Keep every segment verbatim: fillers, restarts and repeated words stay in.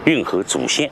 运河主线，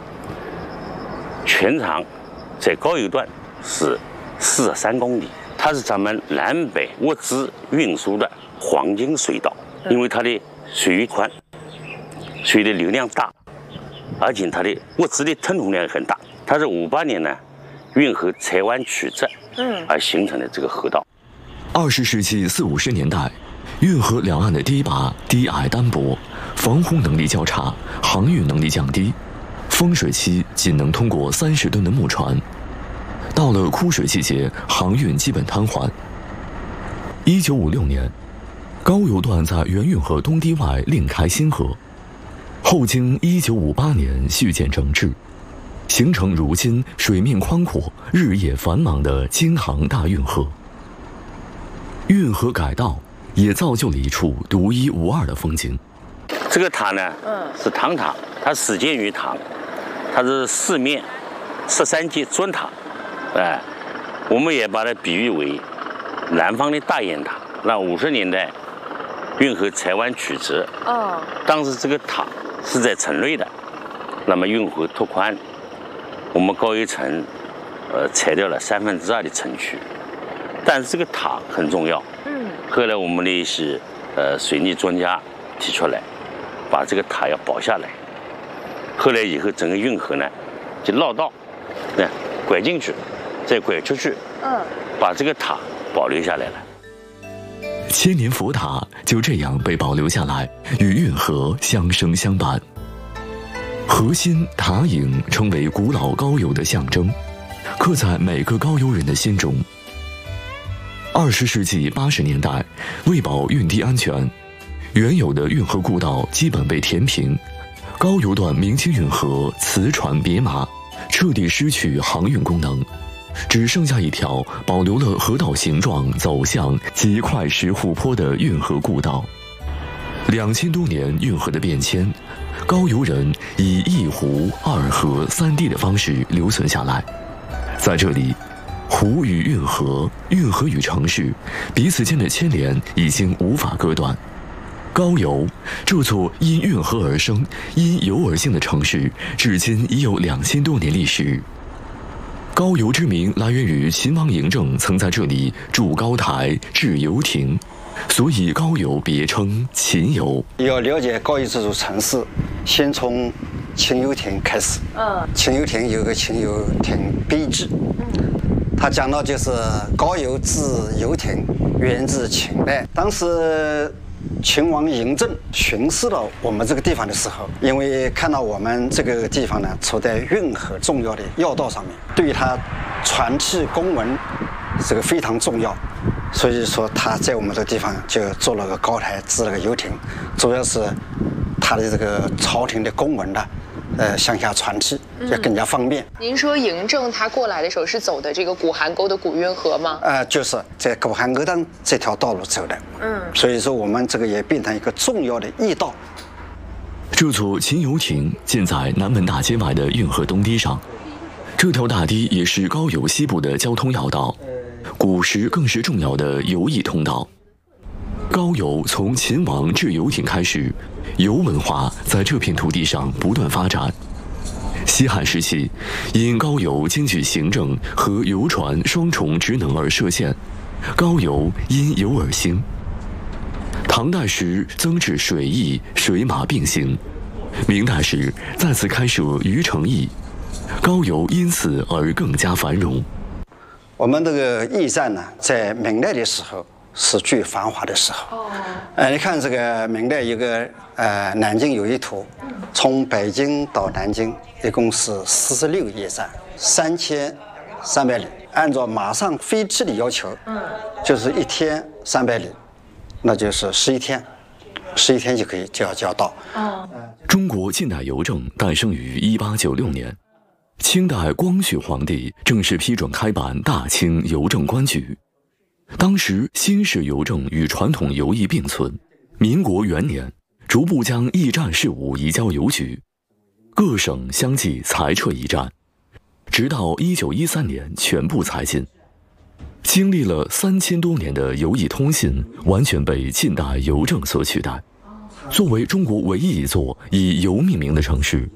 全长在高邮段是四十三公里，它是咱们南北物资运输的黄金隧道，因为它的水域宽，水的流量大，而且它的物资的吞吐量也很大。它是五八年呢运河柴湾曲折，嗯，而形成的这个河道。 二十世纪四五十年代，运河两岸的堤坝低矮单薄，防洪能力较差，航运能力降低，丰水期仅能通过三十吨的木船。到了枯水季节，航运基本瘫痪。一九五六年，高邮段在原运河东堤外另开新河，后经一九五八年续建整治，形成如今水面宽阔、日夜繁忙的京杭大运河。运河改道也造就了一处独一无二的风景。 这个塔呢，嗯，是唐塔，它始建于唐，它是四面十三阶砖塔，哎，我们也把它比喻为南方的大雁塔。那五十年代运河柴湾曲折，哦，当时这个塔是在城内的，那么运河拓宽，我们高邮城，呃，裁掉了三分之二的城区。但是这个塔很重要，嗯，后来我们的一些呃水利专家提出来，把这个塔要保下来。后来以后整个运河呢就绕道，那拐进去，再拐出去，嗯，把这个塔保留下来了。 千年佛塔就这样被保留下来，与运河相生相伴。河心塔影成为古老高邮的象征，刻在每个高邮人的心中。二十世纪八十年代，为保运堤安全，原有的运河故道基本被填平，高邮段明清运河磁船别马，彻底失去航运功能，只剩下一条保留了河道形状、走向及块石湖泊的运河故道。两千多年运河的变迁，高邮人以一湖、二河、三堤的方式留存下来。在这里，湖与运河，运河与城市，彼此间的牵连已经无法割断。高邮这座因运河而生、因邮而兴的城市，至今已有两千多年历史。高邮之名来源于秦王嬴政曾在这里筑高台、置游亭，所以高邮别称秦邮。 要了解高邮这座城市，先从秦游亭开始。嗯，秦游亭有个秦游亭碑志。嗯。他讲到就是高邮至游亭源自秦代，当时秦王嬴政巡视到我们这个地方的时候，因为看到我们这个地方呢处在运河重要的要道上面，对于他传递公文这个非常重要，所以说他在我们这个地方就做了个高台，置了个游亭，主要是他的这个朝廷的公文呢呃，向下传递也更加方便。 您说嬴政他过来的时候是走的这个古邗沟的古运河吗？ 呃，就是在古邗沟当这条道路走的。嗯，所以说我们这个也变成一个重要的驿道。 这座秦游亭建在南门大街外的运河东堤上，这条大堤也是高邮西部的交通要道，古时更是重要的游驿通道。高邮从秦王置游亭开始，游文化在这片土地上不断发展。西汉时期，因高邮兼具行政和游船双重职能而设县，高邮因游而兴。唐代时增置水驿，水马并行。明代时再次开设渔城驿，高邮因此而更加繁荣。 我们这个驿站呢，在明代的时候是最繁华的时候。哦。呃，你看这个明代有个呃南京有一图，从北京到南京一共是四十六驿站，三千三百里。按照马上飞机的要求，嗯，就是一天三百里，那就是十一天，十一天就可以就要就要到。 哦。中国近代邮政诞生于一八九六年，清代光绪皇帝正式批准开办大清邮政官局。当时新式邮政与传统邮驿并存，民国元年逐步将驿站事务移交邮局，各省相继裁撤驿站，直到一九一三年全部裁禁。经历了三千多年的邮驿通信完全被近代邮政所取代。作为中国唯一一座以邮命名的城市，